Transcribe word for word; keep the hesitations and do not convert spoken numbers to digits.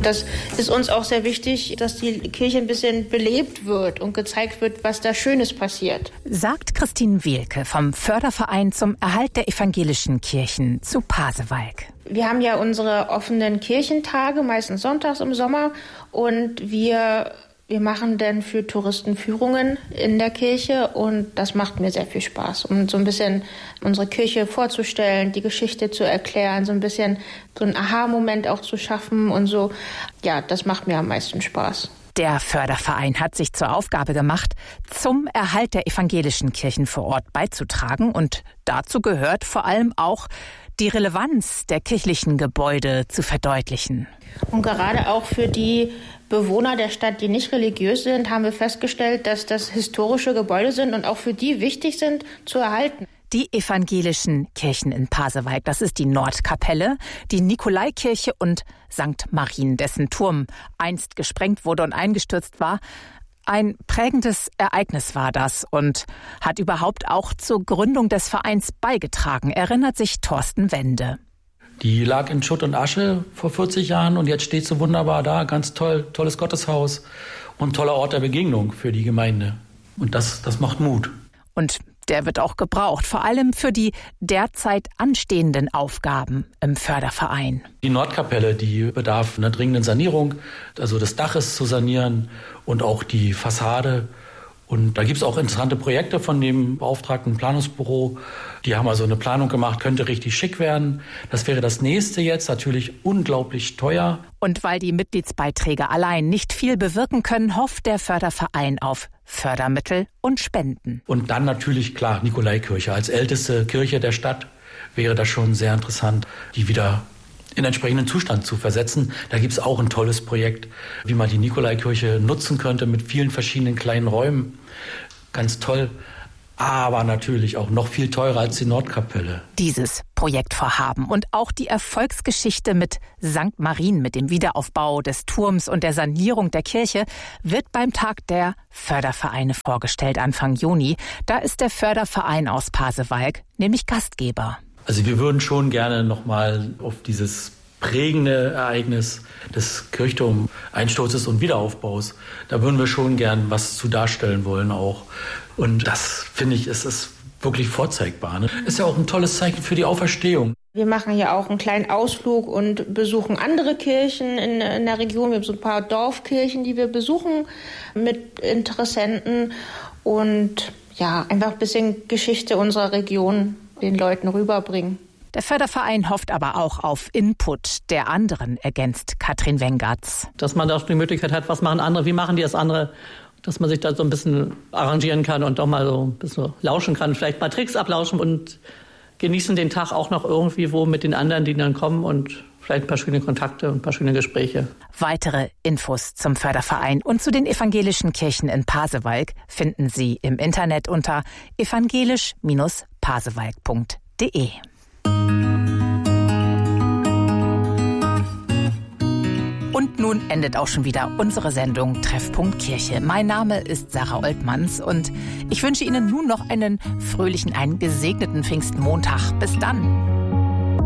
Das ist uns auch sehr wichtig, dass die Kirche ein bisschen belebt wird und gezeigt wird, was da Schönes passiert. Sagt Christine Wehlke vom Förderverein zum Erhalt der evangelischen Kirchen zu Pasewalk. Wir haben ja unsere offenen Kirchentage, meistens sonntags im Sommer. Und wir, wir machen dann für Touristen Führungen in der Kirche. Und das macht mir sehr viel Spaß, um so ein bisschen unsere Kirche vorzustellen, die Geschichte zu erklären, so ein bisschen so einen Aha-Moment auch zu schaffen und so. Ja, das macht mir am meisten Spaß. Der Förderverein hat sich zur Aufgabe gemacht, zum Erhalt der evangelischen Kirchen vor Ort beizutragen. Und dazu gehört vor allem auch, die Relevanz der kirchlichen Gebäude zu verdeutlichen. Und gerade auch für die Bewohner der Stadt, die nicht religiös sind, haben wir festgestellt, dass das historische Gebäude sind und auch für die wichtig sind zu erhalten. Die evangelischen Kirchen in Pasewalk, das ist die Nordkapelle, die Nikolaikirche und Sankt Marien, dessen Turm einst gesprengt wurde und eingestürzt war. Ein prägendes Ereignis war das und hat überhaupt auch zur Gründung des Vereins beigetragen, erinnert sich Thorsten Wende. Die lag in Schutt und Asche vor vierzig Jahren und jetzt steht sie wunderbar da. Ganz toll, tolles Gotteshaus und toller Ort der Begegnung für die Gemeinde. Und das, das macht Mut. Und der wird auch gebraucht, vor allem für die derzeit anstehenden Aufgaben im Förderverein. Die Nordkapelle, die bedarf einer dringenden Sanierung, also des Daches zu sanieren und auch die Fassade. Und da gibt es auch interessante Projekte von dem beauftragten Planungsbüro. Die haben also eine Planung gemacht, könnte richtig schick werden. Das wäre das nächste jetzt, natürlich unglaublich teuer. Und weil die Mitgliedsbeiträge allein nicht viel bewirken können, hofft der Förderverein auf Fördermittel und Spenden. Und dann natürlich, klar, Nikolaikirche. Als älteste Kirche der Stadt wäre das schon sehr interessant, die wieder in entsprechenden Zustand zu versetzen. Da gibt es auch ein tolles Projekt, wie man die Nikolaikirche nutzen könnte mit vielen verschiedenen kleinen Räumen. Ganz toll, aber natürlich auch noch viel teurer als die Nordkapelle. Dieses Projektvorhaben und auch die Erfolgsgeschichte mit Sankt Marien, mit dem Wiederaufbau des Turms und der Sanierung der Kirche, wird beim Tag der Fördervereine vorgestellt Anfang Juni. Da ist der Förderverein aus Pasewalk nämlich Gastgeber. Also wir würden schon gerne nochmal auf dieses prägende Ereignis des Kirchturmeinsturzes und Wiederaufbaus, da würden wir schon gern was zu darstellen wollen auch. Und das, finde ich, ist, ist wirklich vorzeigbar. Ne? Ist ja auch ein tolles Zeichen für die Auferstehung. Wir machen ja auch einen kleinen Ausflug und besuchen andere Kirchen in, in der Region. Wir haben so ein paar Dorfkirchen, die wir besuchen mit Interessenten und ja, einfach ein bisschen Geschichte unserer Region den Leuten rüberbringen. Der Förderverein hofft aber auch auf Input der anderen, ergänzt Katrin Wengertz. Dass man da auch die Möglichkeit hat, was machen andere, wie machen die das andere, dass man sich da so ein bisschen arrangieren kann und auch mal so ein bisschen lauschen kann, vielleicht mal Tricks ablauschen und genießen den Tag auch noch irgendwie wo mit den anderen, die dann kommen und vielleicht ein paar schöne Kontakte und ein paar schöne Gespräche. Weitere Infos zum Förderverein und zu den evangelischen Kirchen in Pasewalk finden Sie im Internet unter evangelisch Bindestrich pasewalk punkt de. Und nun endet auch schon wieder unsere Sendung Treffpunkt Kirche. Mein Name ist Sarah Oltmanns und ich wünsche Ihnen nun noch einen fröhlichen, einen gesegneten Pfingstmontag. Bis dann.